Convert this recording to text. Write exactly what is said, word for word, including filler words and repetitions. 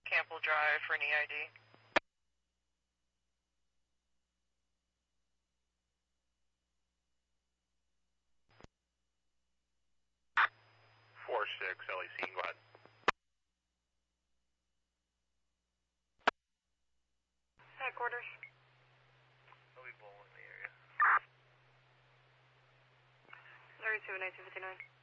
Campbell Drive for an E I D. four six, L E C, go ahead. Headquarters. I'll be bowling in the area. thirty-two and nineteen fifty-nine.